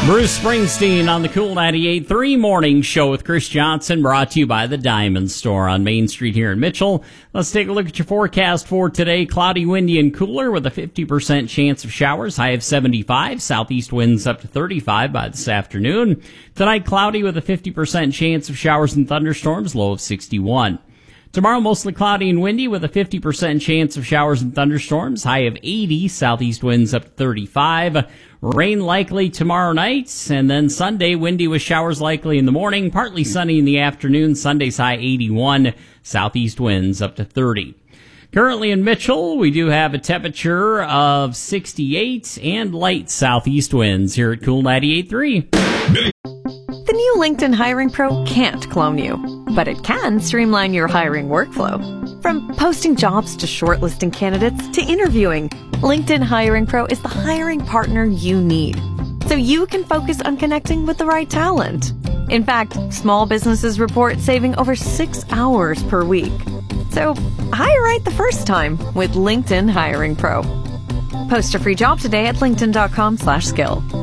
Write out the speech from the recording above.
Bruce Springsteen on the Cool 98.3 Morning Show with Chris Johnson, brought to you by the Diamond Store on Main Street here in Mitchell. Let's take a look at your forecast for today. Cloudy, windy, and cooler with a 50% chance of showers, high of 75. Southeast winds up to 35 by this afternoon. Tonight, cloudy with a 50% chance of showers and thunderstorms, low of 61. Tomorrow, mostly cloudy and windy with a 50% chance of showers and thunderstorms, high of 80. Southeast winds up to 35. Rain likely tomorrow night, and then Sunday, windy with showers likely in the morning, partly sunny in the afternoon. Sunday's high 81, southeast winds up to 30. Currently in Mitchell, we do have a temperature of 68 and light southeast winds here at Cool 98.3. The new LinkedIn Hiring Pro can't clone you, but it can streamline your hiring workflow. From posting jobs to shortlisting candidates to interviewing, LinkedIn Hiring Pro is the hiring partner you need, so you can focus on connecting with the right talent. In fact, small businesses report saving over 6 hours per week. So hire right the first time with LinkedIn Hiring Pro. Post a free job today at linkedin.com/skill.